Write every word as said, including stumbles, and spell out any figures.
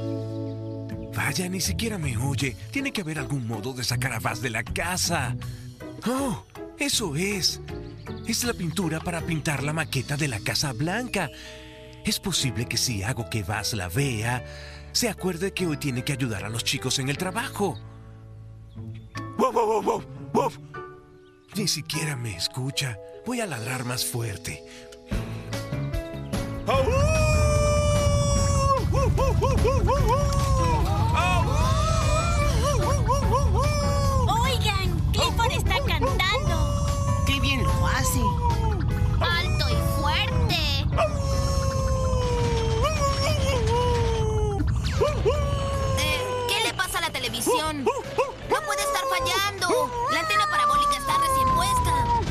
Vaya, ni siquiera me oye. Tiene que haber algún modo de sacar a Buzz de la casa. ¡Oh! ¡Eso es! Es la pintura para pintar la maqueta de la Casa Blanca. Es posible que si hago que Buzz la vea, se acuerde que hoy tiene que ayudar a los chicos en el trabajo. ¡Wow, wow, wow, wow! wow! Ni siquiera me escucha. Voy a ladrar más fuerte. ¡Oh!